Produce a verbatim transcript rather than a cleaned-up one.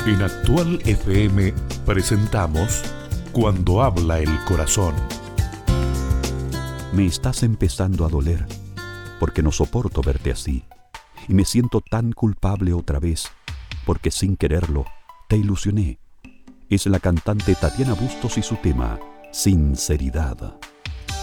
En Actual F M presentamos Cuando habla el corazón. Me estás empezando a doler, porque no soporto verte así, y me siento tan culpable otra vez, porque sin quererlo te ilusioné. Es la cantante Tatiana Bustos y su tema, Sinceridad.